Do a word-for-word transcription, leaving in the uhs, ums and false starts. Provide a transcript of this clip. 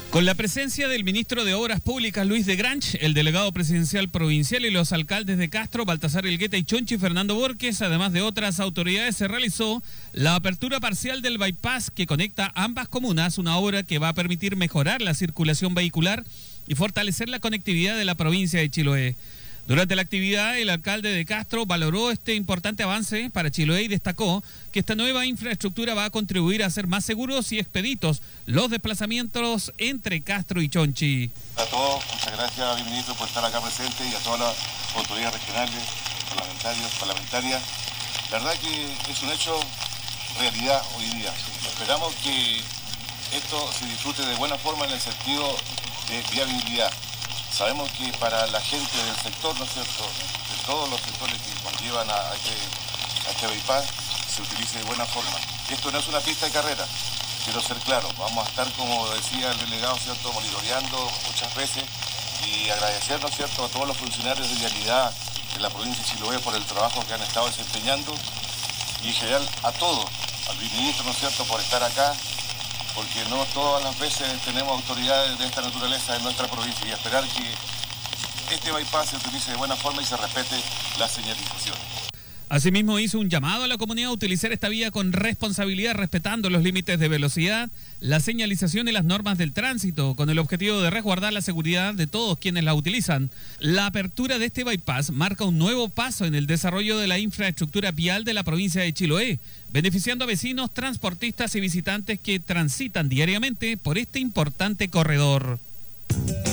Con la presencia del ministro de Obras Públicas, Luis de Granch, el delegado presidencial provincial y los alcaldes de Castro, Baltasar Elgueta y Chonchi, Fernando Borges, además de otras autoridades, se realizó la apertura parcial del bypass que conecta ambas comunas, una obra que va a permitir mejorar la circulación vehicular y fortalecer la conectividad de la provincia de Chiloé. Durante la actividad, el alcalde de Castro valoró este importante avance para Chiloé y destacó que esta nueva infraestructura va a contribuir a hacer más seguros y expeditos los desplazamientos entre Castro y Chonchi. A todos, muchas gracias, mi ministro, por estar acá presente y a todas las autoridades regionales, parlamentarios, parlamentarias. La verdad que es un hecho realidad hoy día. Esperamos que esto se disfrute de buena forma en el sentido de viabilidad. Sabemos que para la gente del sector, ¿no es cierto?, de todos los sectores que conllevan a este, a este bypass, se utilice de buena forma. Esto no es una pista de carrera, quiero ser claro. Vamos a estar, como decía el delegado, ¿cierto?, monitoreando muchas veces y agradecer, ¿no es cierto?, a todos los funcionarios de vialidad de la provincia de Chiloé por el trabajo que han estado desempeñando y en general a todos, al ministro, ¿no es cierto?, por estar acá, porque no todas las veces tenemos autoridades de esta naturaleza en nuestra provincia y esperar que este bypass se utilice de buena forma y se respete la señalización. Asimismo, hizo un llamado a la comunidad a utilizar esta vía con responsabilidad, respetando los límites de velocidad, la señalización y las normas del tránsito, con el objetivo de resguardar la seguridad de todos quienes la utilizan. La apertura de este bypass marca un nuevo paso en el desarrollo de la infraestructura vial de la provincia de Chiloé, beneficiando a vecinos, transportistas y visitantes que transitan diariamente por este importante corredor.